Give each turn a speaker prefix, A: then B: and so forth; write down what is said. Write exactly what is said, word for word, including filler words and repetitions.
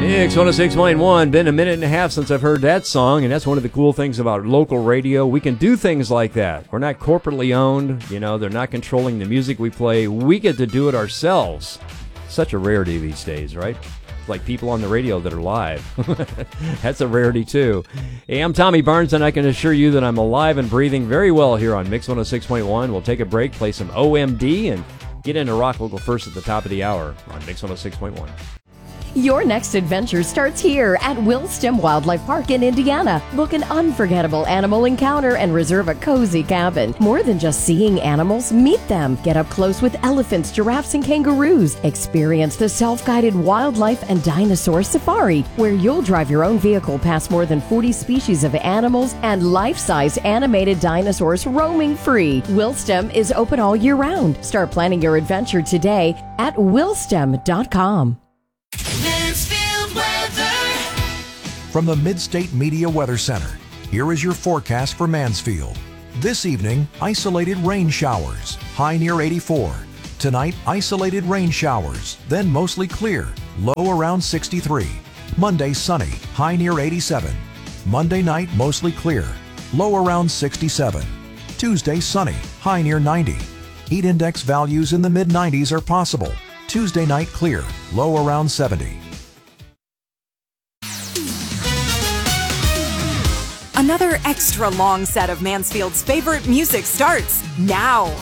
A: X one oh six point one. Been a minute and a half since I've heard that song, and that's one of the cool things about local radio. We can do things like that. We're not corporately owned. You know, they're not controlling the music we play. We get to do it ourselves. Such a rarity these days, right? Like people on the radio that are live. That's a rarity, too. Hey, I'm Tommy Barnes, and I can assure you that I'm alive and breathing very well here on Mix one oh six point one. We'll take a break, play some O M D, and get into rock local first at the top of the hour on Mix one oh six point one.
B: Your next adventure starts here at Wilston Wildlife Park in Indiana. Book an unforgettable animal encounter and reserve a cozy cabin. More than just seeing animals, meet them. Get up close with elephants, giraffes, and kangaroos. Experience the self-guided wildlife and dinosaur safari, where you'll drive your own vehicle past more than forty species of animals and life-size animated dinosaurs roaming free. Wilston is open all year round. Start planning your adventure today at wilston dot com.
C: Mansfield weather.
D: From the Midstate Media Weather Center, here is your forecast for Mansfield. This evening, isolated rain showers, high near eighty-four. Tonight, isolated rain showers, then mostly clear, low around sixty-three. Monday, sunny, high near eighty-seven. Monday night, mostly clear, low around sixty-seven. Tuesday, sunny, high near ninety. Heat index values in the mid nineties are possible. Tuesday night clear, low around seventy.
E: Another extra long set of Mansfield's favorite music starts now.